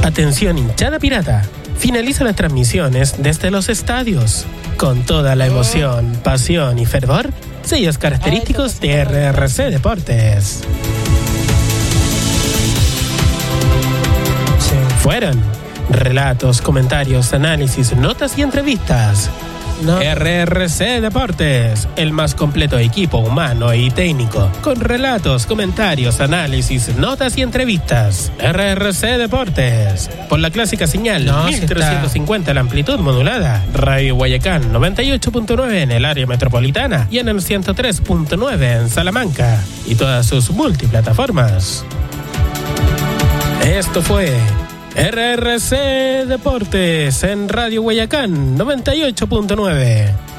Atención hinchada pirata, finaliza las transmisiones desde los estadios. Con toda la emoción, pasión y fervor, sellos característicos de RRC Deportes. Fueron relatos, comentarios, análisis, notas y entrevistas. RRC Deportes, el más completo equipo humano y técnico, con relatos, comentarios, análisis, notas y entrevistas. RRC Deportes, por la clásica señal 1350 la amplitud modulada, Radio Guayacán 98.9 en el área metropolitana y en el 103.9 en Salamanca y todas sus multiplataformas. Esto fue RRC Deportes en Radio Guayacán 98.9.